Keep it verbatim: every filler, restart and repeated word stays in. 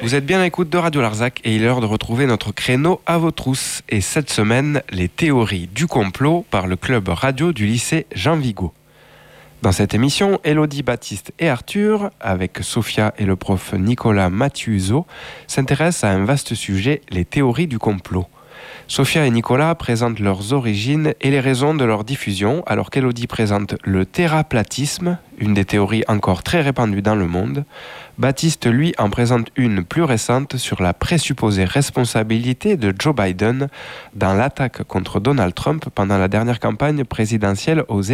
Vous êtes bien à l'écoute de Radio Larzac et il est l'heure de retrouver notre créneau à vos trousses. Et cette semaine, les théories du complot par le club radio du lycée Jean Vigo. Dans cette émission, Élodie, Baptiste et Arthur, avec Sophia et le prof Nicolas Mathiuso, s'intéressent à un vaste sujet, les théories du complot. Sophia et Nicolas présentent leurs origines et les raisons de leur diffusion, alors qu'Élodie présente le terraplatisme, une des théories encore très répandues dans le monde. Baptiste, lui, en présente une plus récente sur la présupposée responsabilité de Joe Biden dans l'attaque contre Donald Trump pendant la dernière campagne présidentielle aux États-Unis.